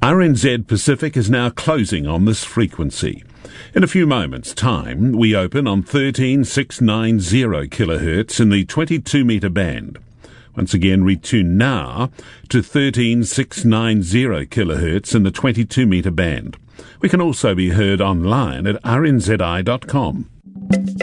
RNZ Pacific is now closing on this frequency. In a few moments' time, we open on 13690 kHz in the 22-metre band. Once again, retune now to 13690 kHz in the 22-metre band. We can also be heard online at rnzi.com.